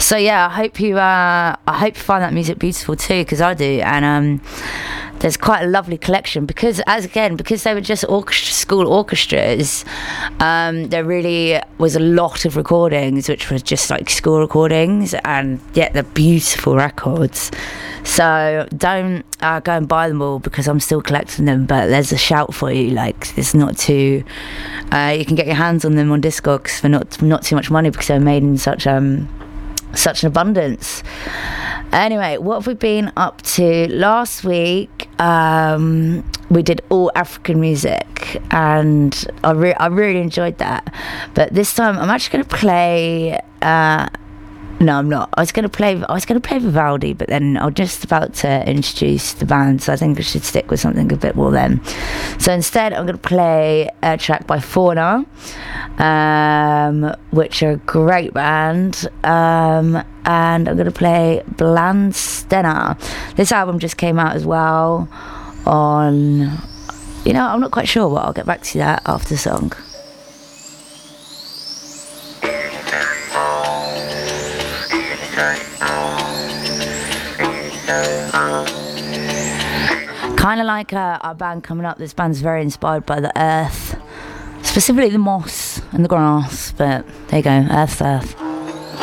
So yeah, I hope you find that music beautiful too, because I do. And there's quite a lovely collection because they were just school orchestras. There really was a lot of recordings which were just like school recordings, and yet they're beautiful records. So don't go and buy them all because I'm still collecting them, but there's a shout for you. Like, it's not too you can get your hands on them on Discogs for not too much money because they're made in such an abundance. Anyway, what have we been up to? Last week we did all African music, and I really enjoyed that. But this time I'm actually going to play no, I'm not. I was going to play Vivaldi, but then I was just about to introduce the band, so I think I should stick with something a bit more then. So instead, I'm going to play a track by Fauna, which are a great band, and I'm going to play Blandstena. This album just came out as well on, I'm not quite sure what. I'll get back to that after the song. Kind of like our band coming up. This band's very inspired by the earth, specifically the moss and the grass, but there you go, earth's earth.